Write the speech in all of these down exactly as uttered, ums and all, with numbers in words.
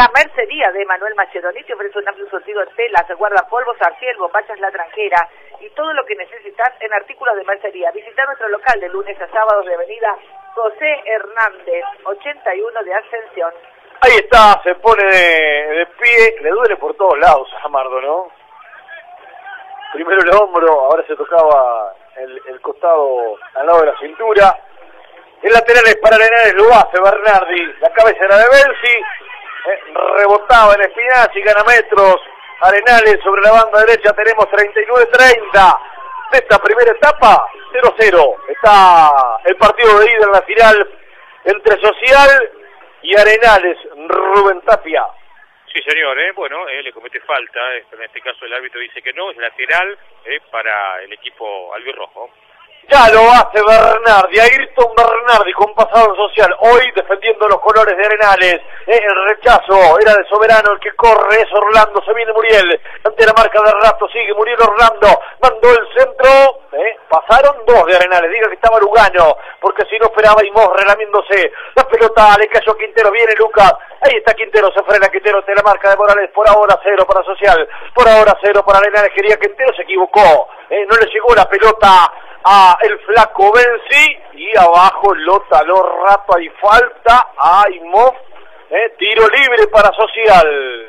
La mercería de Manuel Macedoni te ofrece un amplio surtido de telas, guardapolvos, arciel, bombachas La Tranquera y todo lo que necesitas en artículos de mercería. Visita nuestro local de lunes a sábados de avenida José Hernández, ochenta y uno de Ascensión. Ahí está, se pone de, de pie, le duele por todos lados a Mardo, ¿no? Primero el hombro, ahora se tocaba el, el costado al lado de la cintura. El lateral es para Arenales, lo hace Bernardi, la cabeza era de Belsi, eh, rebotaba en Espinazzi, gana metros, Arenales sobre la banda derecha, tenemos treinta y nueve treinta de esta primera etapa, cero cero, está el partido de ida en la final entre Social y Arenales. Rubén Tapia. Sí, señor, ¿eh? bueno, eh, le comete falta, eh, en este caso el árbitro dice que no, es lateral eh, para el equipo albirrojo. Ya lo hace Bernardi, Ayrton Bernardi con pasado en Social, hoy defendiendo los colores de Arenales, eh, el rechazo era de Soberano, el que corre es Orlando, se viene Muriel, ante la marca de rato, sigue Muriel Orlando, mandó el centro, eh, pasaron dos de Arenales, diga que estaba Lugano, porque si no esperaba Imos relamiéndose, la pelota le cayó a Quintero, viene Lucas, ahí está Quintero, se frena Quintero ante la marca de Morales, por ahora cero para Social, por ahora cero para Arenales, quería Quintero, se equivocó, eh, no le llegó la pelota a el flaco Belsi y abajo lo taló rato, hay falta, hay mof, eh, tiro libre para Social.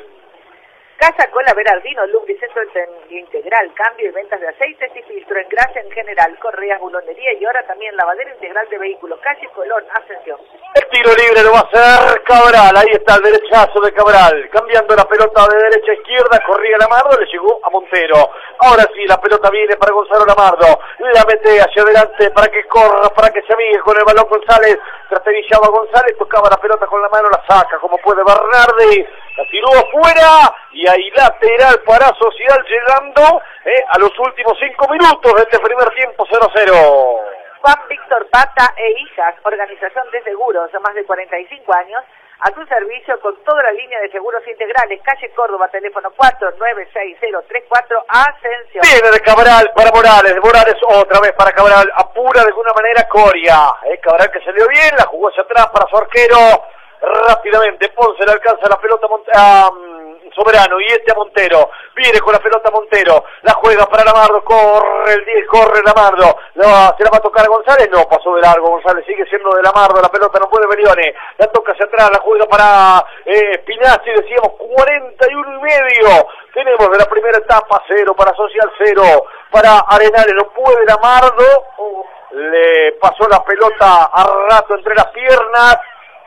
Casa Cola Berardino, lubricentro integral, cambio y ventas de aceites y filtro, engrase en general, correas, bulonería y ahora también lavadero integral de vehículos, calle Colón, Ascensión. El tiro libre lo va a hacer Cabral, ahí está el derechazo de Cabral, cambiando la pelota de derecha a izquierda, corría Lamardo, le llegó a Montero. Ahora sí, la pelota viene para Gonzalo Lamardo, la mete hacia adelante para que corra, para que se amigue con el balón González, trasterillaba González, tocaba la pelota con la mano, la saca como puede Bernardi, la tiró afuera y ahí lateral para Social llegando eh, a los últimos cinco minutos de este primer tiempo cero cero. Juan Víctor Pata e Hijas, organización de seguros, más de cuarenta y cinco años, a tu servicio con toda la línea de seguros integrales, calle Córdoba, teléfono cuatro nueve seis cero tres cuatro, Ascensión. Viene de Cabral para Morales, Morales otra vez para Cabral, apura de alguna manera Coria, eh, Cabral que salió bien, la jugó hacia atrás para su arquero, rápidamente Ponce le alcanza la pelota a um, Soberano y este a Montero, viene con la pelota Montero, la juega para Lamardo, corre el diez, corre Lamardo, la, se la va a tocar a González, no, pasó de largo González, sigue siendo de Lamardo, la pelota no puede Berione, la toca hacia atrás, la juega para eh, Pinazzi, decíamos cuarenta y uno y medio, tenemos de la primera etapa, cero para Social, cero para Arenales, no puede Lamardo, uh, le pasó la pelota a rato entre las piernas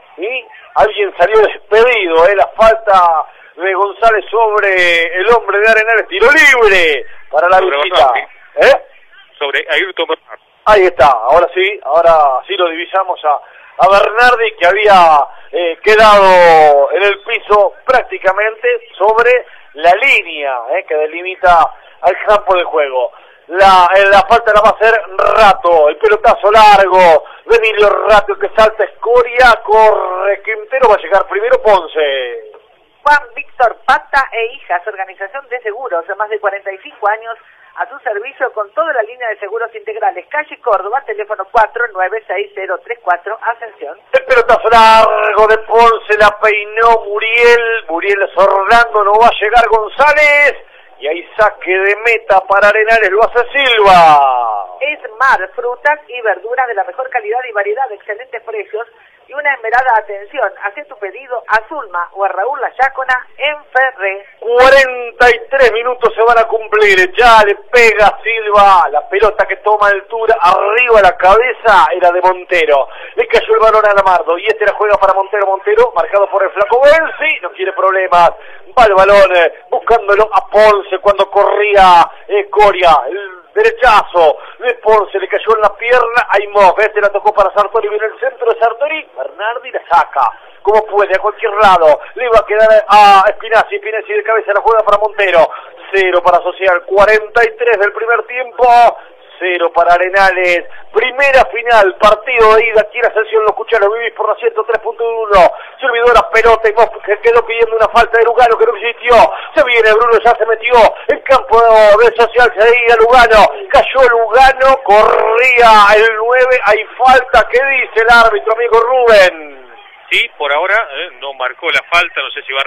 y alguien salió despedido, eh, la falta de González sobre el hombre de Arenales, tiro libre para la sobre visita. ¿Eh? Sobre Ayrton Bernardi. Ahí está, ahora sí, ahora sí lo divisamos a, a Bernardi que había eh, quedado en el piso prácticamente sobre la línea eh, que delimita al campo de juego. La, la falta la va a hacer Rato, el pelotazo largo de Emilio Rato que salta Escoria, corre Quintero, va a llegar primero Ponce. Juan Víctor Pata e Hijas, organización de seguros, de más de cuarenta y cinco años, a tu servicio con toda la línea de seguros integrales, calle Córdoba, teléfono cuatro nueve seis cero tres cuatro, Ascensión. El pelotazo largo de Ponce, la peinó Muriel, Muriel es Orlando, no va a llegar González, y ahí saque de meta para Arenales, lo hace Silva. Esmar, frutas y verduras de la mejor calidad y variedad, excelentes precios y una esmerada atención. Hacé tu pedido a Zulma o a Raúl La Yácona en Ferré. cuarenta y tres minutos se van a cumplir, ya le pega Silva, la pelota que toma altura, arriba la cabeza era de Montero, le cayó el balón a Lamardo y este la juega para Montero, Montero marcado por el flaco Belsi, no quiere problemas, va el balón eh, buscándolo a Ponce cuando corría eh, Coria, el derechazo de Ponce, le cayó en la pierna, Aymov, este la tocó para Sartori, viene el centro de Sartori, Bernardi la saca, como puede, a cualquier lado, le va a quedar a Espinazzi, Espinazzi de cabeza la juega para Montero, cero para Social, cuarenta y tres del primer tiempo, cero para Arenales, primera final, partido de ida, aquí en Ascensión, lo escuchan, lo vivís por la ciento tres punto uno, se olvidó la pelota y que quedó pidiendo una falta de Lugano que no existió, se viene Bruno, ya se metió, en campo de Social, se veía Lugano, cayó Lugano, corría el nueve, hay falta, ¿qué dice el árbitro, amigo Rubén? Sí, por ahora eh, no marcó la falta, no sé si va a